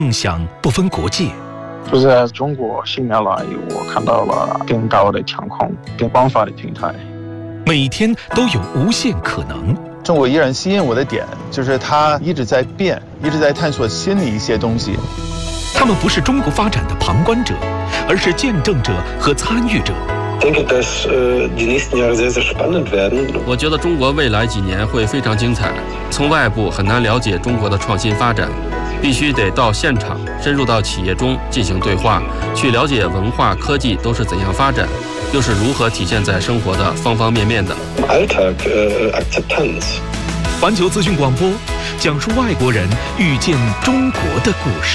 梦想不分国界。 就在中国10年来，我看到了更高的天空，更广泛的平台。 每天都有无限可能。 中国依然吸引我的点，就是它一直在变，一直在探索新的一些东西。 他们不是中国发展的旁观者，而是见证者和参与者。 我觉得中国未来几年会非常精彩。从外部很难了解中国的创新发展，必须得到现场，深入到企业中进行对话，去了解文化、科技都是怎样发展，又是如何体现在生活的方方面面的。 环球资讯广播，讲述外国人遇见中国的故事。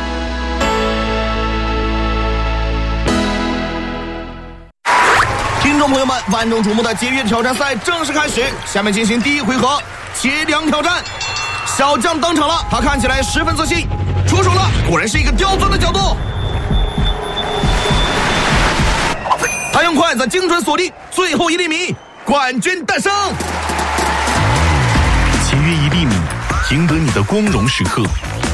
听众朋友们，万众瞩目的节约挑战赛正式开始，下面进行第一回合节粮挑战。小将登场了，他看起来十分自信，出手了，果然是一个刁钻的角度。他用筷子精准锁定最后1厘米，冠军诞生。 节约1厘米，赢得你的光荣时刻。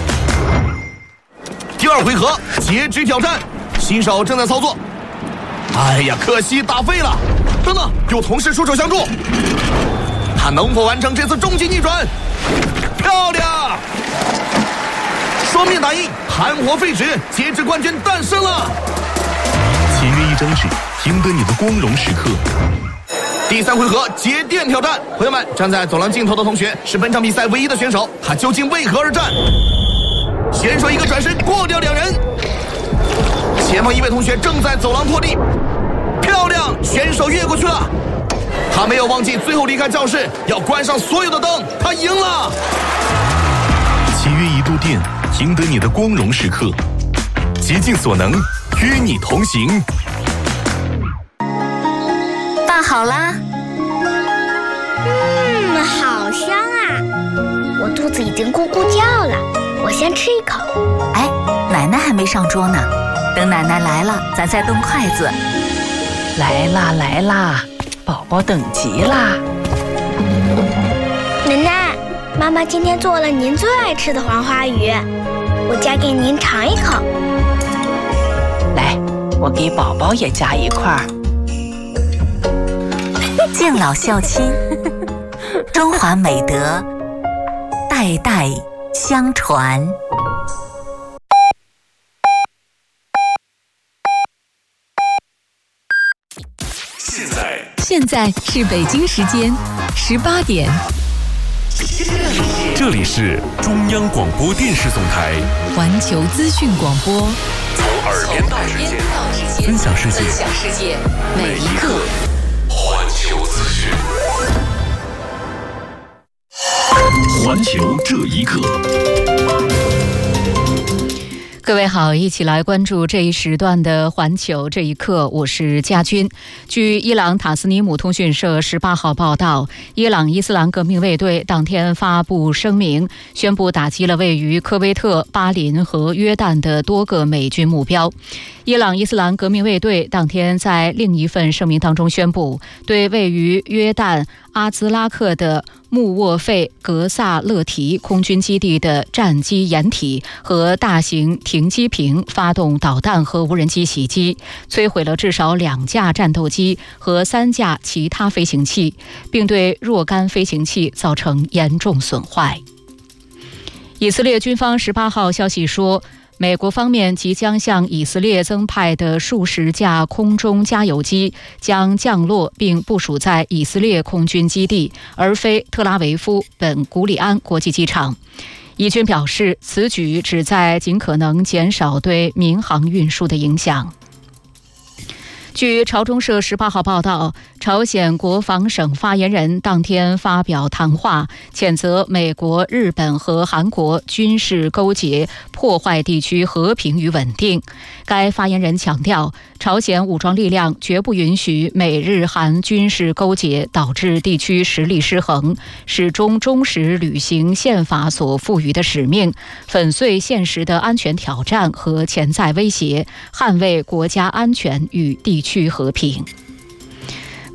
第二回合截肢挑战，新手正在操作。哎呀，可惜打废了。等等，有同事出手相助，他能否完成这次终极逆转？漂亮！双面打印，含活废纸，截肢冠军诞生了。 节约1张纸，赢得你的光荣时刻。 第3回合节电挑战，朋友们，站在走廊尽头的同学是本场比赛唯一的选手，他究竟为何而战？选手一个转身过掉2人，前方一位同学正在走廊拖地，漂亮，选手越过去了。他没有忘记最后离开教室要关上所有的灯，他赢了。 节约1度电，赢得你的光荣时刻。竭尽所能，与你同行。 饭好啦。 好香啊！我肚子已经咕咕叫了，我先吃一口。 哎，奶奶还没上桌呢，等奶奶来了，咱再动筷子。 来啦来啦，宝宝等急啦。 奶奶，妈妈今天做了您最爱吃的黄花鱼，我夹给您尝一口。 来，我给宝宝也夹一块儿。 敬老孝亲，中华美德，代代相传。 现在是北京时间18点。 这里是中央广播电视总台环球资讯广播， 从耳边到指尖，分享世界，每一刻。环球资讯，环球这一刻。 各位好，一起来关注这一时段的环球这一刻，我是佳君。据伊朗塔斯尼姆通讯社18号报道，伊朗伊斯兰革命卫队当天发布声明，宣布打击了位于科威特、巴林和约旦的多个美军目标。伊朗伊斯兰革命卫队当天在另一份声明当中宣布，对位于约旦阿兹拉克的穆沃费格萨勒提空军基地的战机掩体和大型停机坪发动导弹和无人机袭击，摧毁了至少2架战斗机和3架其他飞行器，并对若干飞行器造成严重损坏。以色列军方18号消息说，美国方面即将向以色列增派的数十架空中加油机将降落并部署在以色列空军基地，而非特拉维夫本古里安国际机场。以军表示，此举旨在尽可能减少对民航运输的影响。据朝中社18号报道，朝鲜国防省发言人当天发表谈话，谴责美国、日本和韩国军事勾结，破坏地区和平与稳定。该发言人强调，朝鲜武装力量绝不允许美日韩军事勾结导致地区实力失衡，始终忠实履行宪法所赋予的使命，粉碎现实的安全挑战和潜在威胁，捍卫国家安全与地区和平。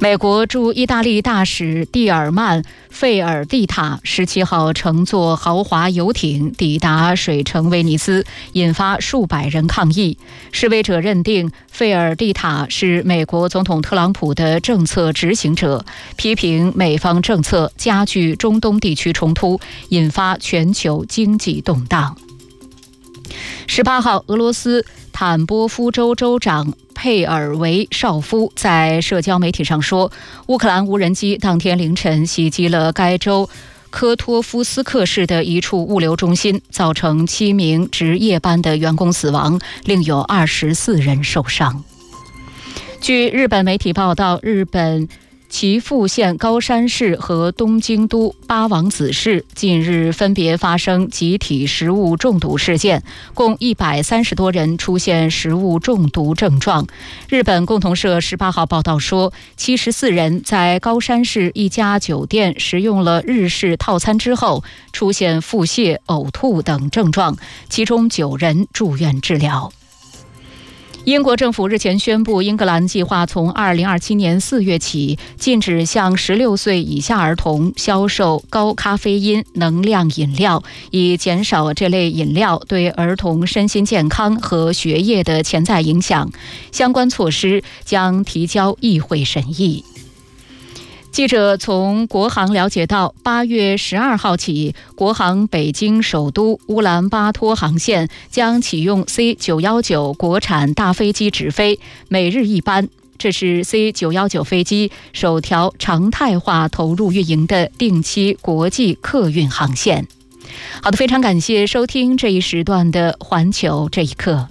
美国驻意大利大使蒂尔曼·费尔蒂塔17号乘坐豪华游艇抵达水城威尼斯，引发数百人抗议。示威者认定费尔蒂塔是美国总统特朗普的政策执行者，批评美方政策加剧中东地区冲突，引发全球经济动荡。18号，俄罗斯坦波夫州州长佩尔维绍夫在社交媒体上说，乌克兰无人机当天凌晨袭击了该州科托夫斯克市的一处物流中心，造成7名值夜班的员工死亡，另有24人受伤。据日本媒体报道，日本岐阜县高山市和东京都八王子市近日分别发生集体食物中毒事件，共130多人出现食物中毒症状。日本共同社18号报道说，74人在高山市一家酒店食用了日式套餐之后出现腹泻、呕吐等症状，其中9人住院治疗。英国政府日前宣布，英格兰计划从2027年4月起禁止向16岁以下儿童销售高咖啡因能量饮料，以减少这类饮料对儿童身心健康和学业的潜在影响。相关措施将提交议会审议。记者从国航了解到，8月12号起，国航北京首都乌兰巴托航线将启用 C919 国产大飞机直飞，每日1班。这是 C919 飞机首条常态化投入运营的定期国际客运航线。好的，非常感谢收听这一时段的环球这一刻。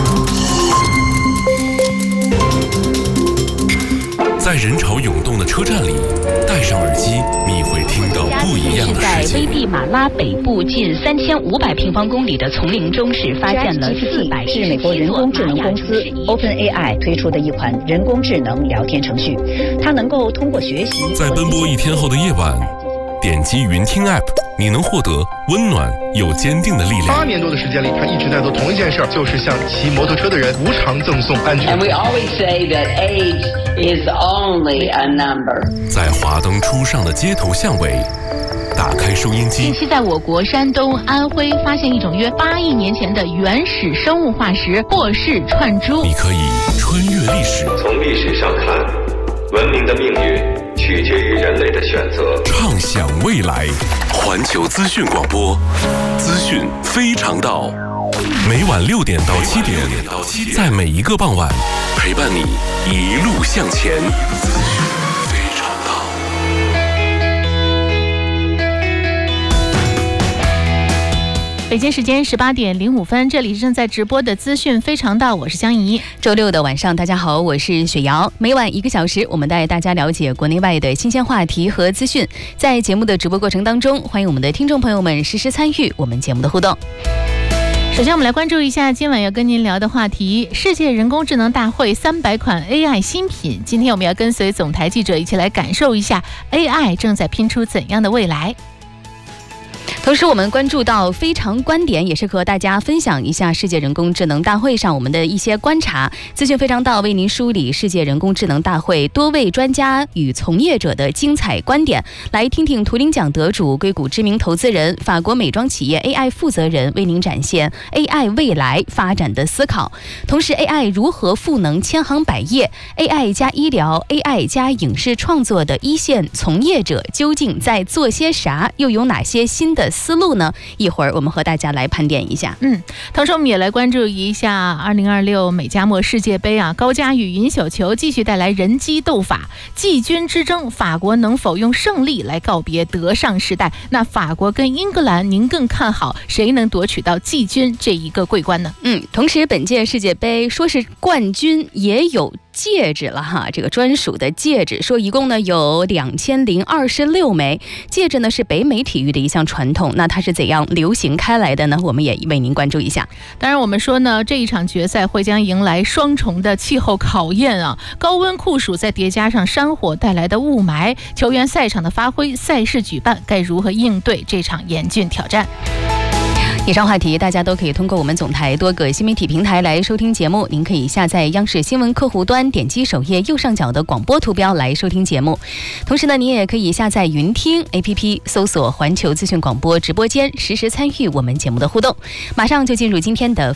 在人潮涌动的车站里，戴上耳机，你会听到不一样的世界。 在危地马拉北部近3500平方公里的丛林中，是发现了400 是美国人工智能公司 OpenAI 推出的一款人工智能聊天程序，它能够通过学习。 在奔波一天后的夜晚，点击云听 App， 你能获得温暖又坚定的力量。 8年多的时间里，他一直在做同一件事，就是向骑摩托车的人无偿赠送安全。 And we always say that age is only a number。 在华灯初上的街头巷尾，打开收音机。 近期在我国山东、安徽发现一种约8亿年前的原始生物化石霍氏串珠。 你可以穿越历史， 从历史上看，文明的命运取决于人类的选择。 畅想未来，环球资讯广播，资讯非常道，每晚6点到7点，在每一个傍晚，陪伴你一路向前。资讯非常道。 北京时间18点05分，这里是正在直播的资讯非常道，我是江怡。 周六的晚上，大家好，我是雪瑶。每晚1个小时，我们带大家了解国内外的新鲜话题和资讯。在节目的直播过程当中，欢迎我们的听众朋友们实时参与我们节目的互动。 首先我们来关注一下今晚要跟您聊的话题，世界人工智能大会300款 AI 新品。今天我们要跟随总台记者一起来感受一下 AI 正在拼出怎样的未来。 同时我们关注到非常观点，也是和大家分享一下世界人工智能大会上我们的一些观察。资讯非常道为您梳理世界人工智能大会多位专家与从业者的精彩观点，来听听图灵奖得主、硅谷知名投资人、法国美妆企业 AI 负责人为您展现 AI 未来发展的思考。同时 AI 如何赋能千行百业， AI 加医疗、 AI 加影视创作的一线从业者究竟在做些啥，又有哪些新的思路呢？一会儿我们和大家来盘点一下。 同时我们也来关注一下2026美加墨世界杯高佳宇银绣球继续带来人机斗法，季军之争，法国能否用胜利来告别德尚时代？那法国跟英格兰，您更看好谁能夺取到季军这一个桂冠呢？ 同时本届世界杯说是冠军也有戒指了哈，这个专属的戒指，说一共呢有2026枚戒指呢，是北美体育的一项传统。那它是怎样流行开来的呢？我们也为您关注一下。 当然我们说呢，这一场决赛会将迎来双重的气候考验高温酷暑再叠加上山火带来的雾霾，球员赛场的发挥、赛事举办该如何应对这场严峻挑战？ 以上话题大家都可以通过我们总台多个新媒体平台来收听节目。您可以下载央视新闻客户端，点击首页右上角的广播图标来收听节目。同时呢，您也可以下载云听 APP， 搜索环球资讯广播直播间，实时参与我们节目的互动。马上就进入今天的